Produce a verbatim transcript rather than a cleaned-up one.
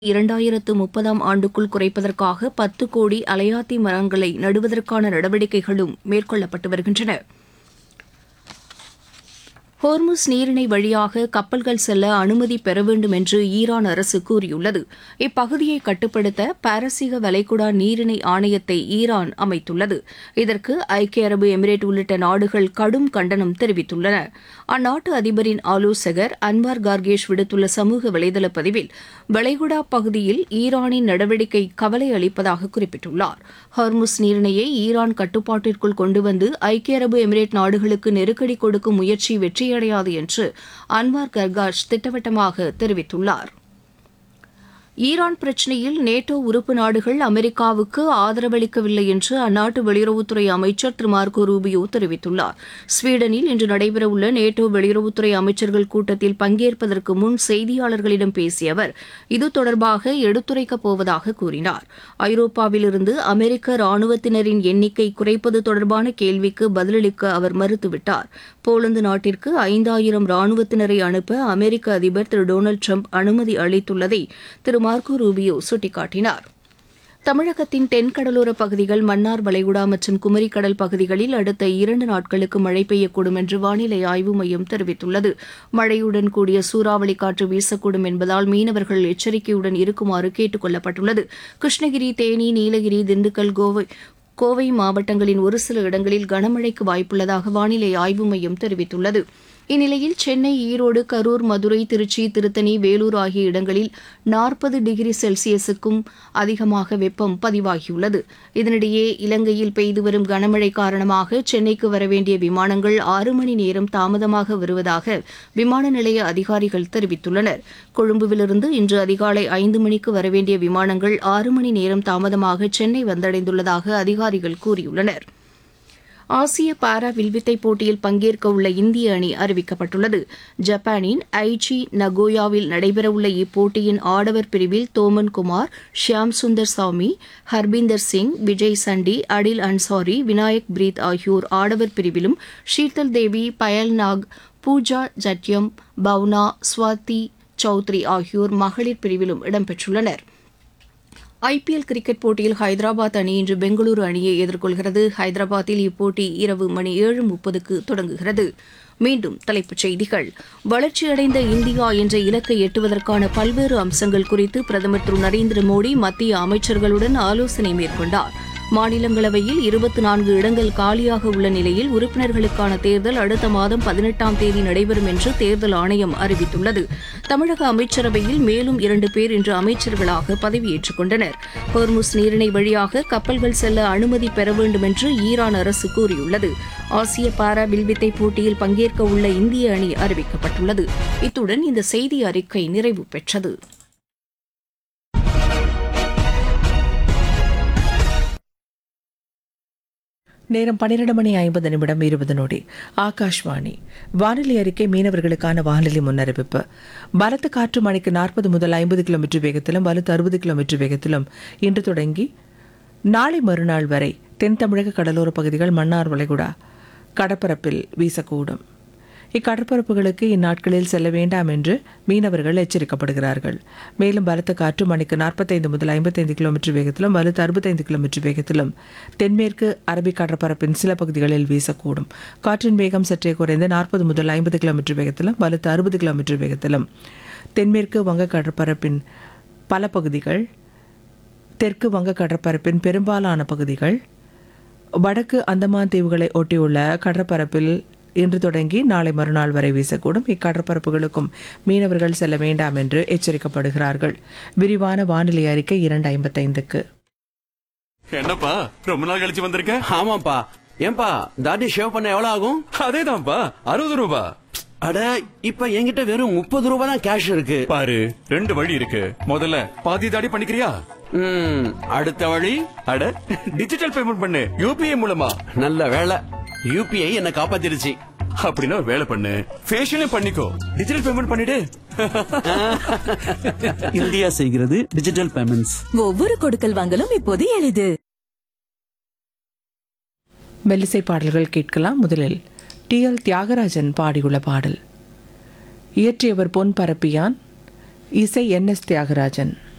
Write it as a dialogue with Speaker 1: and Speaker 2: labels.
Speaker 1: இரண்டாயிரத்து முப்பதாம் ஆண்டுக்குள் குறைப்பதற்காக பத்து கோடி அலையாத்தி மரங்களை நடுவதற்கான நடவடிக்கைகளும் மேற்கொள்ளப்பட்டு வருகின்றன. ஹோர்முஸ் நீரிணை வழியாக கப்பல்கள் செல்ல அனுமதி பெற வேண்டும் என்று ஈரான் அரசு கூறியுள்ளது. இப்பகுதியை கட்டுப்படுத்த பாரசீக வளைகுடா நீரிணை ஆணையத்தை ஈரான் அமைத்துள்ளது. இதற்கு ஐக்கிய அரபு எமிரேட் உள்ளிட்ட நாடுகள் கடும் கண்டனம் தெரிவித்துள்ளன. அந்நாட்டு அதிபரின் ஆலோசகர் அன்வார் கார்கேஷ் விடுத்துள்ள சமூக வலைதள பதிவில் வளைகுடா பகுதியில் ஈரானின் நடவடிக்கை கவலை அளிப்பதாக குறிப்பிட்டுள்ளார். ஹோர்முஸ் நீரிணையை ஈரான் கட்டுப்பாட்டிற்குள் கொண்டுவந்து ஐக்கிய அரபு எமிரேட் நாடுகளுக்கு நெருக்கடி கொடுக்கும் முயற்சி வெற்றி அடையாது என்று அன்வார் கர்காஷ் திட்டவட்டமாக தெரிவித்துள்ளார். ஈரான் பிரச்சினையில் நேட்டோ உறுப்பு நாடுகள் அமெரிக்காவுக்கு ஆதரவளிக்கவில்லை என்று அந்நாட்டு வெளியுறவுத்துறை அமைச்சர் திரு மார்கோ ரூபியோ தெரிவித்துள்ளார். ஸ்வீடனில் இன்று நடைபெறவுள்ள நேட்டோ வெளியுறவுத்துறை அமைச்சர்கள் கூட்டத்தில் பங்கேற்பதற்கு முன் செய்தியாளர்களிடம் பேசிய அவர் இது தொடர்பாக எடுத்துரைக்கப் போவதாக கூறினார். ஐரோப்பாவிலிருந்து அமெரிக்க ராணுவத்தினரின் எண்ணிக்கை குறைப்பது தொடர்பான கேள்விக்கு பதிலளிக்க அவர் மறுத்துவிட்டார். போலந்து நாட்டிற்கு ஐந்தாயிரம் ராணுவத்தினரை அனுப்ப அமெரிக்க அதிபர் திரு டொனால்டு டிரம்ப் அனுமதி அளித்துள்ளதை திரு மார்கோ ரூபியோ சுட்டிக்காட்டினார். தமிழகத்தின் தென்கடலோரப் பகுதிகள், மன்னார் வளைகுடா மற்றும் குமரிக்கடல் பகுதிகளில் அடுத்த இரண்டு நாட்களுக்கு மழை பெய்யக்கூடும் என்று வானிலை ஆய்வு மையம் தெரிவித்துள்ளது. மழையுடன் கூடிய சூறாவளி காற்று வீசக்கூடும் என்பதால் மீனவர்கள் எச்சரிக்கையுடன் இருக்குமாறு கேட்டுக் கொள்ளப்பட்டுள்ளது. கிருஷ்ணகிரி, தேனி, நீலகிரி, திண்டுக்கல், கோவை கோவை மாவட்டங்களின் ஒரு சில இடங்களில் கனமழைக்கு வாய்ப்புள்ளதாக வானிலை ஆய்வு மையம் தெரிவித்துள்ளது. இந்நிலையில் சென்னை, ஈரோடு, கரூர், மதுரை, திருச்சி, திருத்தணி, வேலூர் ஆகிய இடங்களில் நாற்பது டிகிரி செல்சியஸுக்கும் அதிகமாக வெப்பம் பதிவாகியுள்ளது. இதனிடையே இலங்கையில் பெய்து வரும் கனமழை காரணமாக சென்னைக்கு வரவேண்டிய விமானங்கள் ஆறு மணி நேரம் தாமதமாக வருவதாக விமான நிலைய அதிகாரிகள் தெரிவித்துள்ளனர். கொழும்புவிலிருந்து இன்று அதிகாலை ஐந்து மணிக்கு வரவேண்டிய விமானங்கள் ஆறு மணி நேரம் தாமதமாக சென்னை வந்தடைந்துள்ளதாக அதிகாரிகள் கூறியுள்ளனர். ஆசிய பாரா வில்வித்தை போட்டியில் பங்கேற்க உள்ள இந்திய அணி அறிவிக்கப்பட்டுள்ளது. ஜப்பானின் ஐச்சி நகோயாவில் நடைபெறவுள்ள இப்போட்டியின் ஆடவர் பிரிவில் தோமன் குமார், ஷியாம் சுந்தர் சாமி, ஹர்பீந்தர் சிங், விஜய் சண்டி, அடில் அன்சாரி, வினாயக் பிரீத் ஆகியோர் ஆடவர் பிரிவிலும், ஷீதல் தேவி, பயல் நாக், பூஜா ஜட்யம், பவுனா, ஸ்வாதி சௌத்ரி ஆகியோர் மகளிர் பிரிவிலும் இடம்பெற்றுள்ளனர். ஐபிஎல் கிரிக்கெட் போட்டியில் ஹைதராபாத் அணி இன்று பெங்களூரு அணியை எதிர்கொள்கிறது. ஹைதராபாத்தில் இப்போட்டி இரவு மணி ஏழு முப்பதுக்கு தொடங்குகிறது. மீண்டும் தலைப்புச் செய்திகள். வளர்ச்சியடைந்த இந்தியா என்ற இலக்கை எட்டுவதற்கான பல்வேறு அம்சங்கள் குறித்து பிரதமர் திரு நரேந்திர மோடி மத்திய அமைச்சர்களுடன் ஆலோசனை மேற்கொண்டார். மாநிலங்களவையில் இருபத்தி நான்கு இடங்கள் காலியாக உள்ள நிலையில் உறுப்பினர்களுக்கான தேர்தல் அடுத்த மாதம் பதினெட்டாம் தேதி நடைபெறும் என்று தேர்தல் ஆணையம் அறிவித்துள்ளது. தமிழக அமைச்சரவையில் மேலும் இரண்டு பேர் இன்று அமைச்சர்களாக பதவியேற்றுக் கொண்டனர். ஹோர்முஸ் நீரிணை வழியாக கப்பல்கள் செல்ல அனுமதி பெற வேண்டும் என்று ஈரான் அரசு கூறியுள்ளது. ஆசிய பாரா வில்வித்தை போட்டியில் பங்கேற்க உள்ள இந்திய அணி அறிவிக்கப்பட்டுள்ளது. இத்துடன் இந்த செய்தி அறிக்கை நிறைவு பெற்றது.
Speaker 2: நேரம் பன்னிரண்டு மணி ஐம்பது நிமிடம் இருபது நொடி. ஆகாஷ்வாணி வானிலை அறிக்கை. மீனவர்களுக்கான வானிலை முன்னறிவிப்பு. பலத்த காற்று மணிக்கு நாற்பது முதல் ஐம்பது கிலோமீட்டர் வேகத்திலும் வலுத்து அறுபது கிலோமீட்டர் வேகத்திலும் இன்று தொடங்கி நாளை மறுநாள் வரை தென் தமிழக கடலோர பகுதிகள், மன்னார் வளைகுடா கடற்பரப்பில் வீசக்கூடும். இக்கடற்பரப்புகளுக்கு இந்நாட்களில் செல்ல வேண்டாம் என்று மீனவர்கள் எச்சரிக்கப்படுகிறார்கள். மேலும் பலத்த காற்று மணிக்கு நாற்பத்தைந்து முதல் ஐம்பத்தைந்து கிலோமீட்டர் வேகத்திலும் வலுத்து அறுபத்தைந்து கிலோமீட்டர் வேகத்திலும் தென்மேற்கு அரபிக் கடற்பரப்பின் சில பகுதிகளில் வீசக்கூடும். காற்றின் வேகம் சற்றே குறைந்து நாற்பது முதல் ஐம்பது கிலோமீட்டர் வேகத்திலும் வலுத்து அறுபது கிலோமீட்டர் வேகத்திலும் தென்மேற்கு வங்க கடற்பரப்பின் பல பகுதிகள், தெற்கு வங்க கடற்பரப்பின் பெரும்பாலான பகுதிகள், வடக்கு அந்தமான் தீவுகளை ஒட்டியுள்ள கடற்பரப்பில் இன்று தொடங்கி நாளை மறுநாள் வரை வீசக்கூடும். இக்கடற்பரப்புகளுக்கும் மீனவர்கள் செல்ல வேண்டாம் என்று எச்சரிக்கப்படுகிறார்கள். விரிவான வானிலை அறிக்கை இரண்டு ஐம்பத்தைந்துக்கு.
Speaker 3: என்னப்பா ரொம்ப நாள் கழிச்சு வந்திருக்க?
Speaker 4: ஆமாப்பா. ஏன்பா தாடி ஷேவ் பண்ண எவ்வளவு ஆகும்?
Speaker 3: அதேதான்ப்பா, அறுபது ரூபா.
Speaker 4: அட, இப்ப என்கிட்ட வெறும் முப்பது ரூபாய் தான் கேஷ் இருக்கு.
Speaker 3: பாரு, ரெண்டு வழி இருக்கு. முதல்ல பாதி தாடி பண்ணிக்கிறியா?
Speaker 4: ம், அடுத்த வழி
Speaker 3: அட டிஜிட்டல் பேமெண்ட் பண்ணு, யூபிஐ மூலமா.
Speaker 4: நல்ல வேலை, யூபிஐ என்ன காப்பாத்திருச்சு.
Speaker 3: அப்படின்னா ஒரு வேலை பண்ணு, ஃபேஷியலும் பண்ணிக்கோ, டிஜிட்டல் பேமெண்ட் பண்ணிடு.
Speaker 5: இந்தியா செய்கிறது டிஜிட்டல் பேமெண்ட்ஸ்.
Speaker 6: ஒவ்வொரு கொடுக்கல் வாங்கலும் இப்போது எளிது.
Speaker 2: மெல்லிசை பாடல்கள் கேட்கலாம். முதலில் டி எல் தியாகராஜன் பாடியுள்ள பாடல். இயற்றியவர் பொன் பரப்பியான், இசை என் எஸ் தியாகராஜன்.